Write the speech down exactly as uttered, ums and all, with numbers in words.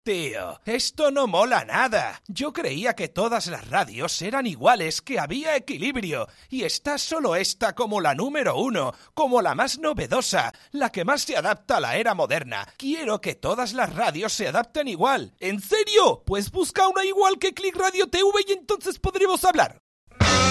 Tío, esto no mola nada. Yo creía que todas las radios eran iguales, que había equilibrio. Y está solo esta como la número uno, como la más novedosa, la que más se adapta a la era moderna. Quiero que todas las radios se adapten igual. ¿En serio? Pues busca una igual que Click Radio T V y entonces podremos hablar.